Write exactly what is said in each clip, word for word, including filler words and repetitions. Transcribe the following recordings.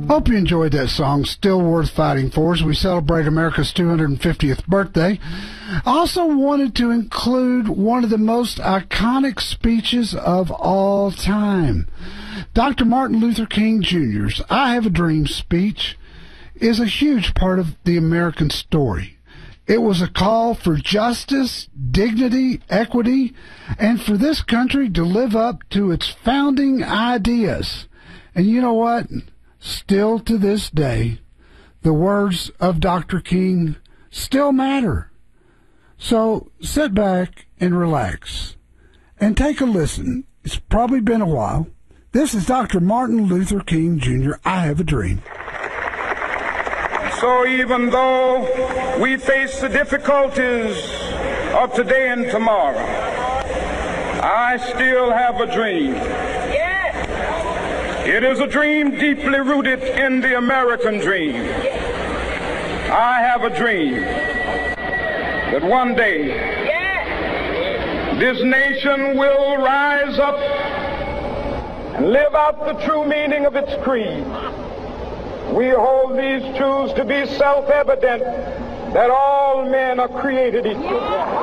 Hope you enjoyed that song, Still Worth Fighting For, as we celebrate America's two hundred fiftieth birthday. I also wanted to include one of the most iconic speeches of all time. Doctor Martin Luther King Junior's I Have a Dream speech is a huge part of the American story. It was a call for justice, dignity, equity, and for this country to live up to its founding ideas. And you know what? Still to this day, the words of Doctor King still matter. So sit back and relax and take a listen. It's probably been a while. This is Doctor Martin Luther King Junior I Have a Dream. So even though we face the difficulties of today and tomorrow, I still have a dream. It is a dream deeply rooted in the American dream. I have a dream that one day this nation will rise up and live out the true meaning of its creed. We hold these truths to be self-evident, that all men are created equal.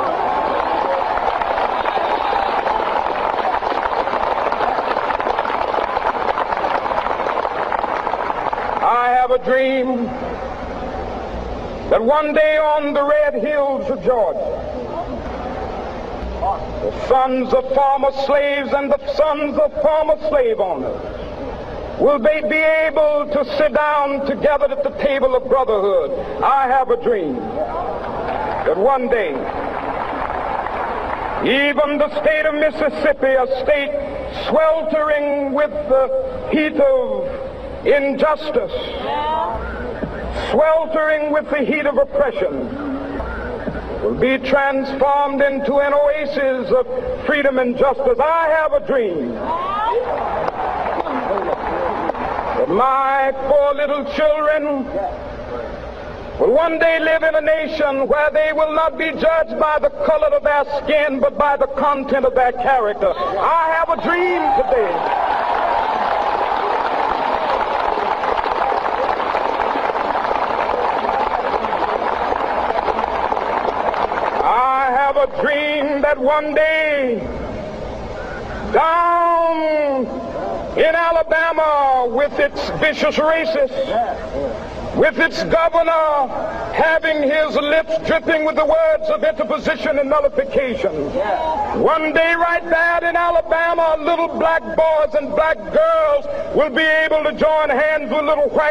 I have a dream that one day on the red hills of Georgia, the sons of former slaves and the sons of former slave owners will they be able to sit down together at the table of brotherhood. I have a dream that one day even the state of Mississippi, a state sweltering with the heat of injustice, sweltering with the heat of oppression, will be transformed into an oasis of freedom and justice. I have a dream that my four little children will one day live in a nation where they will not be judged by the color of their skin, but by the content of their character. I have a dream today a dream that one day down in Alabama, with its vicious racists, with its governor having his lips dripping with the words of interposition and nullification, one day right there in Alabama, little black boys and black girls will be able to join hands with little white